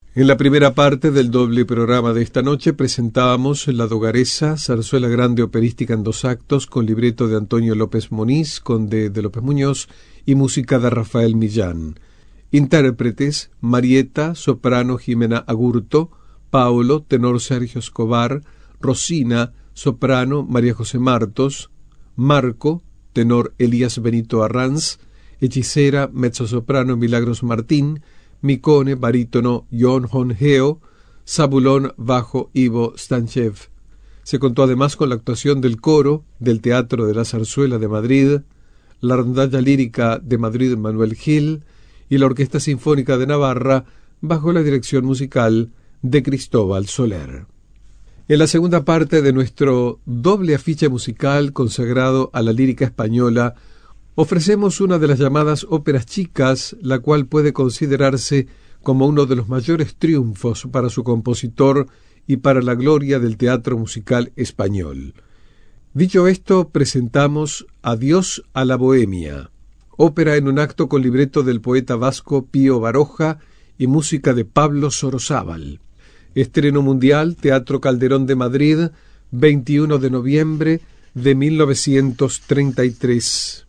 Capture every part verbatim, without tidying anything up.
En la primera parte del doble programa de esta noche presentábamos La Dogaresa, zarzuela grande operística en dos actos, con libreto de Antonio López Moniz, conde de López Muñoz, y música de Rafael Millán. Intérpretes: Marieta, soprano Jimena Agurto; Paulo, tenor Sergio Escobar; Rosina, soprano María José Martos; Marco, tenor Elías Benito Arranz; hechicera, mezzosoprano Milagros Martín; Micone, barítono John Hongeo; Zabulón, bajo Ivo Stanchev. Se contó además con la actuación del coro del Teatro de la Zarzuela de Madrid, la Rondalla Lírica de Madrid Manuel Gil y la Orquesta Sinfónica de Navarra bajo la dirección musical de Cristóbal Soler. En la segunda parte de nuestro doble afiche musical consagrado a la lírica española, ofrecemos una de las llamadas óperas chicas, la cual puede considerarse como uno de los mayores triunfos para su compositor y para la gloria del teatro musical español. Dicho esto, presentamos Adiós a la Bohemia, ópera en un acto con libreto del poeta vasco Pío Baroja y música de Pablo Sorozábal. Estreno mundial, Teatro Calderón de Madrid, veintiuno de noviembre de mil novecientos treinta y tres.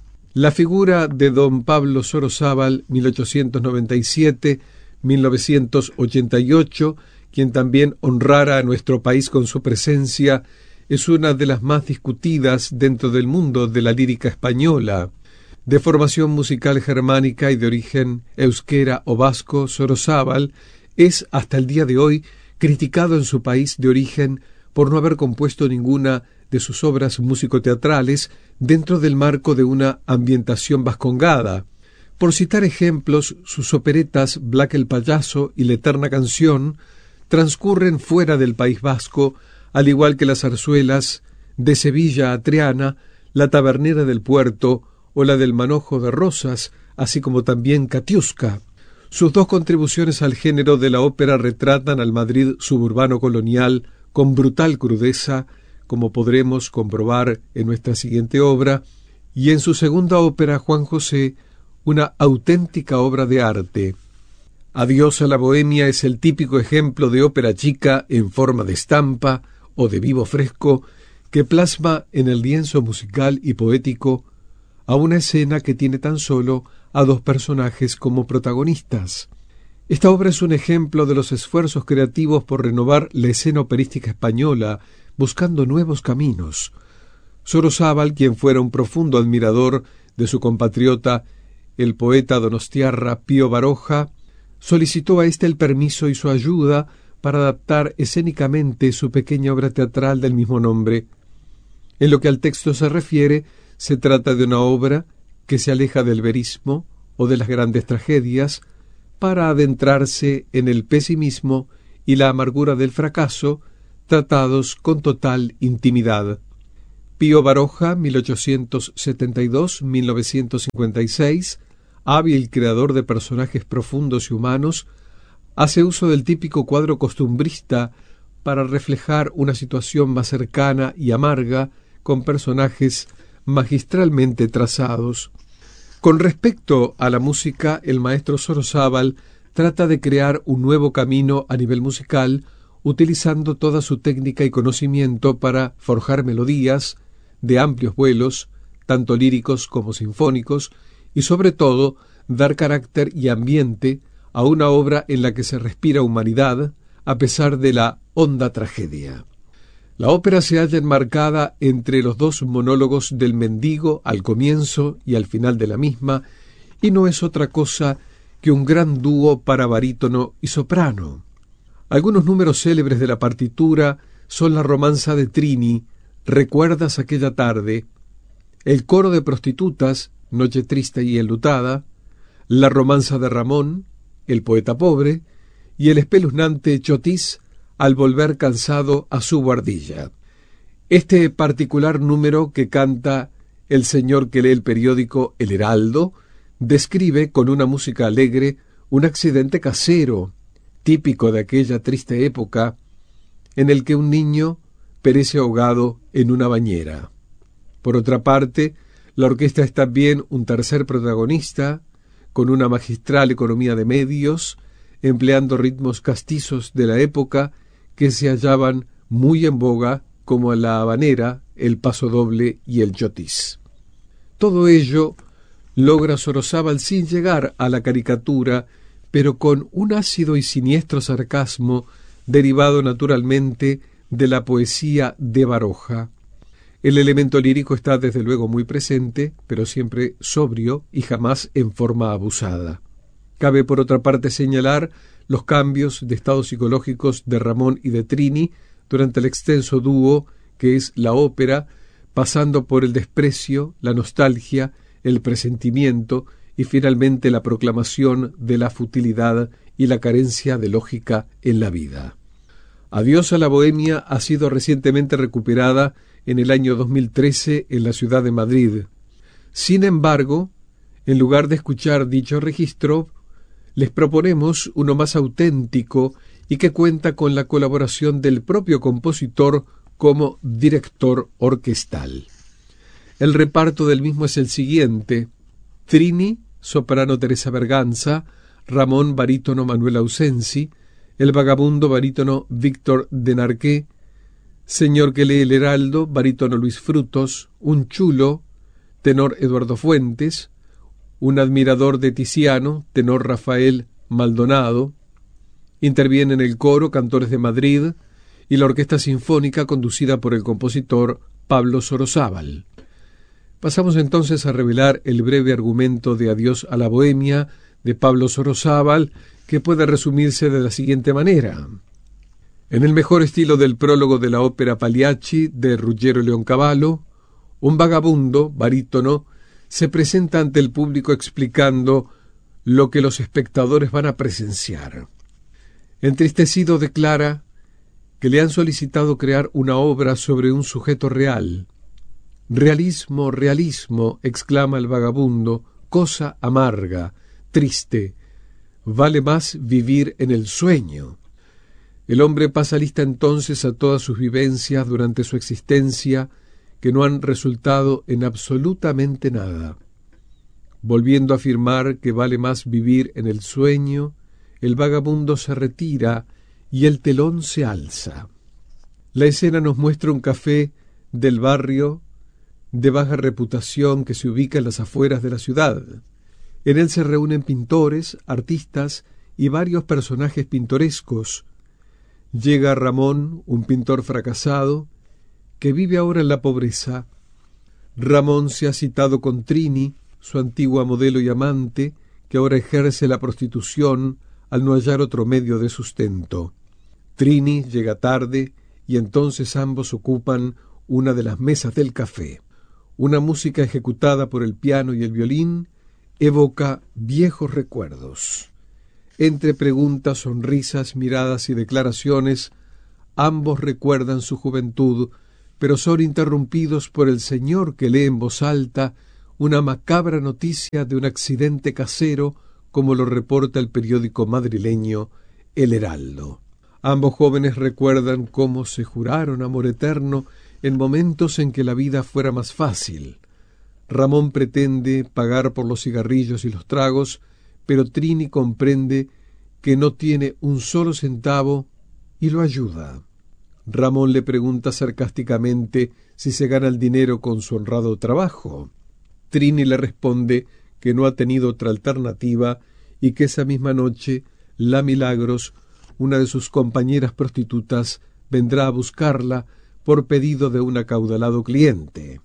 La figura de don Pablo Sorozábal, mil ochocientos noventa y siete a mil novecientos ochenta y ocho, quien también honrara a nuestro país con su presencia, es una de las más discutidas dentro del mundo de la lírica española. De formación musical germánica y de origen euskera o vasco, Sorozábal es, hasta el día de hoy, criticado en su país de origen por no haber compuesto ninguna de sus obras musicoteatrales dentro del marco de una ambientación vascongada. Por citar ejemplos, sus operetas Black el Payaso y La Eterna Canción transcurren fuera del País Vasco, al igual que las zarzuelas de Sevilla a Triana, La Tabernera del Puerto o la del Manojo de Rosas, así como también Katiuska. Sus dos contribuciones al género de la ópera retratan al Madrid suburbano colonial con brutal crudeza, como podremos comprobar en nuestra siguiente obra, y en su segunda ópera, Juan José, una auténtica obra de arte. Adiós a la Bohemia es el típico ejemplo de ópera chica en forma de estampa o de vivo fresco que plasma en el lienzo musical y poético a una escena que tiene tan solo a dos personajes como protagonistas. Esta obra es un ejemplo de los esfuerzos creativos por renovar la escena operística española, buscando nuevos caminos. Sorozábal, quien fuera un profundo admirador de su compatriota, el poeta donostiarra Pío Baroja, solicitó a éste el permiso y su ayuda para adaptar escénicamente su pequeña obra teatral del mismo nombre. En lo que al texto se refiere, se trata de una obra que se aleja del verismo o de las grandes tragedias para adentrarse en el pesimismo y la amargura del fracaso, tratados con total intimidad. Pío Baroja, mil ochocientos setenta y dos a mil novecientos cincuenta y seis, hábil creador de personajes profundos y humanos, hace uso del típico cuadro costumbrista para reflejar una situación más cercana y amarga con personajes magistralmente trazados. Con respecto a la música, el maestro Sorozábal trata de crear un nuevo camino a nivel musical, utilizando toda su técnica y conocimiento para forjar melodías de amplios vuelos, tanto líricos como sinfónicos, y sobre todo dar carácter y ambiente a una obra en la que se respira humanidad a pesar de la honda tragedia. La ópera se halla enmarcada entre los dos monólogos del mendigo al comienzo y al final de la misma, y no es otra cosa que un gran dúo para barítono y soprano. Algunos números célebres de la partitura son la romanza de Trini, Recuerdas aquella tarde, el coro de prostitutas, Noche triste y enlutada, la romanza de Ramón, el poeta pobre, y el espeluznante Chotis, al volver cansado a su guardilla. Este particular número que canta el señor que lee el periódico El Heraldo describe con una música alegre un accidente casero, típico de aquella triste época, en el que un niño perece ahogado en una bañera. Por otra parte, la orquesta es también un tercer protagonista, con una magistral economía de medios, empleando ritmos castizos de la época que se hallaban muy en boga, como la habanera, el pasodoble y el chotis. Todo ello logra Sorozábal sin llegar a la caricatura, pero con un ácido y siniestro sarcasmo derivado naturalmente de la poesía de Baroja. El elemento lírico está desde luego muy presente, pero siempre sobrio y jamás en forma abusada. Cabe por otra parte señalar los cambios de estados psicológicos de Ramón y de Trini durante el extenso dúo que es la ópera, pasando por el desprecio, la nostalgia, el presentimiento y finalmente la proclamación de la futilidad y la carencia de lógica en la vida. Adiós a la bohemia ha sido recientemente recuperada en el año dos mil trece en la ciudad de Madrid. Sin embargo, en lugar de escuchar dicho registro, les proponemos uno más auténtico y que cuenta con la colaboración del propio compositor como director orquestal. El reparto del mismo es el siguiente: Trini, soprano Teresa Berganza; Ramón, barítono Manuel Ausensi; el vagabundo, barítono Víctor Denarqué; señor que lee el heraldo, barítono Luis Frutos; un chulo, tenor Eduardo Fuentes; un admirador de Tiziano, tenor Rafael Maldonado. Interviene en el coro cantores de Madrid y la orquesta sinfónica conducida por el compositor Pablo Sorozábal. Pasamos entonces a revelar el breve argumento de Adiós a la bohemia de Pablo Sorozábal, que puede resumirse de la siguiente manera. En el mejor estilo del prólogo de la ópera Pagliacci de Ruggiero Leoncavallo, un vagabundo, barítono, se presenta ante el público explicando lo que los espectadores van a presenciar. Entristecido declara que le han solicitado crear una obra sobre un sujeto real. «Realismo, realismo», exclama el vagabundo, «cosa amarga, triste. Vale más vivir en el sueño». El hombre pasa lista entonces a todas sus vivencias durante su existencia, que no han resultado en absolutamente nada. Volviendo a afirmar que vale más vivir en el sueño, el vagabundo se retira y el telón se alza. La escena nos muestra un café del barrio de baja reputación que se ubica en las afueras de la ciudad. En él se reúnen pintores, artistas y varios personajes pintorescos. Llega Ramón, un pintor fracasado, que vive ahora en la pobreza. Ramón se ha citado con Trini, su antigua modelo y amante, que ahora ejerce la prostitución al no hallar otro medio de sustento. Trini llega tarde y entonces ambos ocupan una de las mesas del café. Una música ejecutada por el piano y el violín evoca viejos recuerdos. Entre preguntas, sonrisas, miradas y declaraciones, ambos recuerdan su juventud, pero son interrumpidos por el señor que lee en voz alta una macabra noticia de un accidente casero, como lo reporta el periódico madrileño El Heraldo. Ambos jóvenes recuerdan cómo se juraron amor eterno en momentos en que la vida fuera más fácil. Ramón pretende pagar por los cigarrillos y los tragos, pero Trini comprende que no tiene un solo centavo y lo ayuda. Ramón le pregunta sarcásticamente si se gana el dinero con su honrado trabajo. Trini le responde que no ha tenido otra alternativa y que esa misma noche la Milagros, una de sus compañeras prostitutas, vendrá a buscarla por pedido de un acaudalado cliente.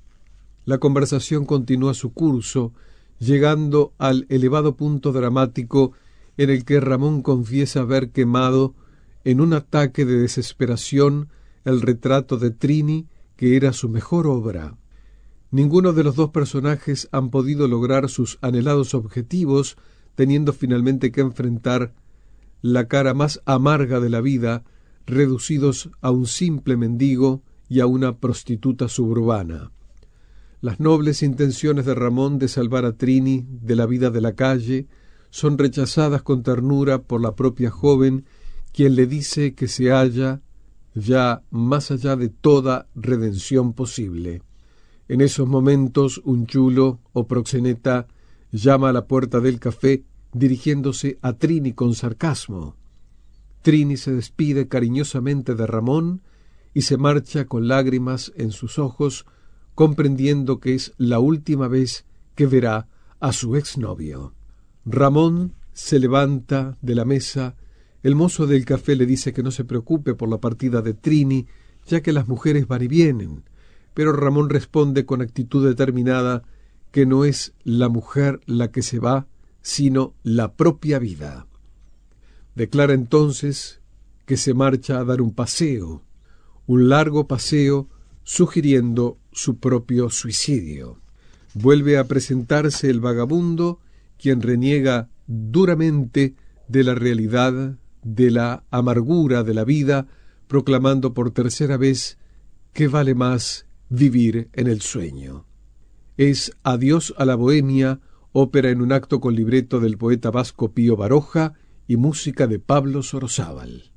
La conversación continúa su curso, llegando al elevado punto dramático en el que Ramón confiesa haber quemado en un ataque de desesperación el retrato de Trini, que era su mejor obra. Ninguno de los dos personajes han podido lograr sus anhelados objetivos, teniendo finalmente que enfrentar la cara más amarga de la vida, reducidos a un simple mendigo y a una prostituta suburbana. Las nobles intenciones de Ramón de salvar a Trini de la vida de la calle son rechazadas con ternura por la propia joven, quien le dice que se halla ya más allá de toda redención posible. En esos momentos un chulo o proxeneta llama a la puerta del café dirigiéndose a Trini con sarcasmo. Trini se despide cariñosamente de Ramón y se marcha con lágrimas en sus ojos, comprendiendo que es la última vez que verá a su exnovio. Ramón se levanta de la mesa. El mozo del café le dice que no se preocupe por la partida de Trini, ya que las mujeres van y vienen, pero Ramón responde con actitud determinada que no es la mujer la que se va, sino la propia vida. Declara entonces que se marcha a dar un paseo, un largo paseo, sugiriendo su propio suicidio. Vuelve a presentarse el vagabundo, quien reniega duramente de la realidad, de la amargura de la vida, proclamando por tercera vez que vale más vivir en el sueño. Es Adiós a la Bohemia, ópera en un acto con libreto del poeta vasco Pío Baroja y música de Pablo Sorozábal.